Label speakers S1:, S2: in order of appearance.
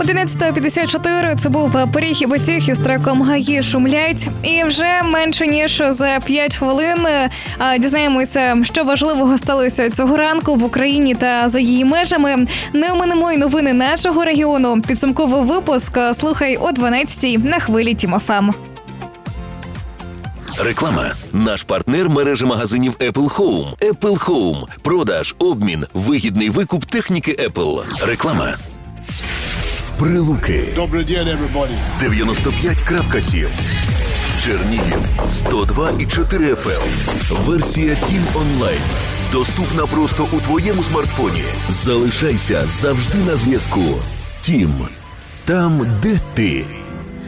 S1: 11:54 – це був «Пиріг і батіг» із треком «Гаї шумлять». І вже менше ніж за 5 хвилин дізнаємося, що важливого сталося цього ранку в Україні та за її межами. Не оминемо й новини нашого регіону. Підсумковий випуск слухай о 12:00 на хвилі Тім ФМ.
S2: Реклама. Наш партнер – мережа магазинів Apple Home. Apple Home. Продаж, обмін, вигідний викуп техніки Apple. Реклама. Прилуки.
S3: Добрий день, everybody.
S2: 95.7. Чернігів. 102,4 FM. Версія Тім Онлайн. Доступна просто у твоєму смартфоні. Залишайся завжди на зв'язку. Тім. Там, де ти.